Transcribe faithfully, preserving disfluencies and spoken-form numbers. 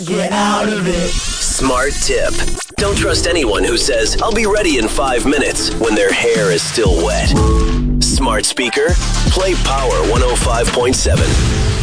get out of it. Smart tip. Don't trust anyone who says, I'll be ready in five minutes when their hair is still wet. Smart speaker, play Power one oh five point seven.